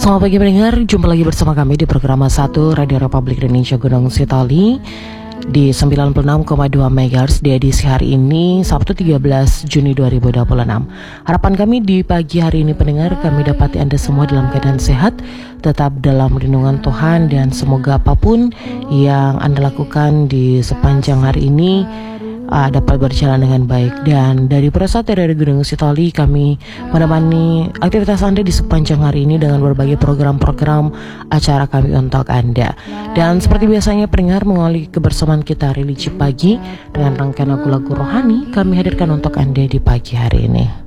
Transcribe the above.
Selamat pagi pendengar, jumpa lagi bersama kami di program 1 Radio Republik Indonesia Gunung Sitoli di 96,2 MHz di edisi hari ini Sabtu 13 Juni 2026. Harapan kami di pagi hari ini pendengar, kami dapati Anda semua dalam keadaan sehat, tetap dalam lindungan Tuhan, dan semoga apapun yang Anda lakukan di sepanjang hari ini dapat berjalan dengan baik. Dan dari Persatu dari Gunung Sitoli, kami menemani aktivitas Anda di sepanjang hari ini dengan berbagai program-program acara kami untuk Anda. Dan seperti biasanya pendengar, mengawali kebersamaan kita religi pagi dengan rangkaian lagu-lagu rohani kami hadirkan untuk Anda di pagi hari ini.